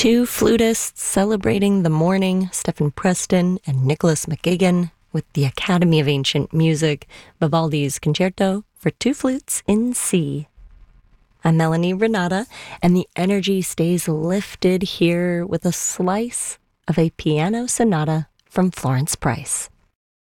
Two flutists celebrating the morning, Stephen Preston and Nicholas McGigan, with the Academy of Ancient Music, Vivaldi's Concerto for Two Flutes in C. I'm Melanie Renata, and the energy stays lifted here with a slice of a piano sonata from Florence Price.